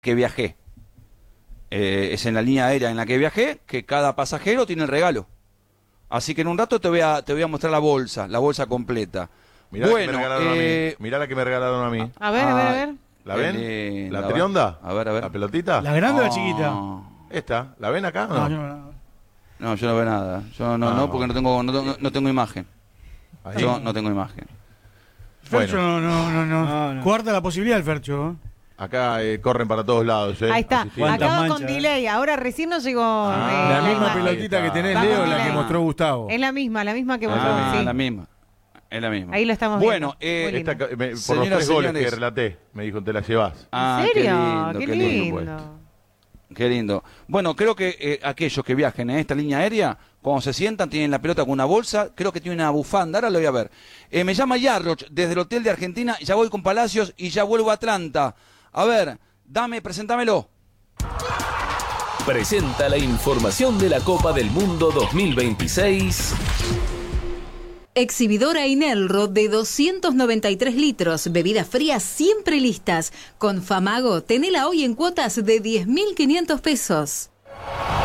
que viajé. Es en la línea aérea en la que viajé, que cada pasajero tiene el regalo. Así que en un rato te voy a mostrar la bolsa completa. Mirá bueno, la que me regalaron a mí. Mirá la que me regalaron a mí. A ver. ¿La ven? ¿La ver. trionda? A ver. ¿La pelotita? ¿La grande o la chiquita? ¿Esta? ¿La ven acá o no? No, yo no veo nada. Yo no, porque no tengo imagen. Ahí. Yo no tengo imagen. Fercho no. Cuarta la posibilidad el Fercho. Acá corren para todos lados. Ahí está. ¿Cuántas Acaba manchas, con delay. Ahora recién nos llegó. La misma imagen. pelotita que tenés, Vamos, Leo, la delay. que mostró Gustavo. Es la misma que mostró. Sí. La misma. Es la misma. Ahí lo estamos viendo. Muy lindo. Por los Señoras, 3 goles señores. que relaté, me dijo, te la llevas. ¿En serio? Qué Qué lindo. Qué lindo. Bueno, creo que aquellos que viajen en esta línea aérea, cuando se sientan, tienen la pelota con una bolsa, creo que tiene una bufanda, ahora lo voy a ver. Me llama Yarroch desde el hotel de Argentina, ya voy con Palacios y ya vuelvo a Atlanta. A ver, presentámelo. Presenta la información de la Copa del Mundo 2026. Exhibidora Inelro de 293 litros, bebidas frías siempre listas. Con Famago, tenela hoy en cuotas de 10.500 pesos.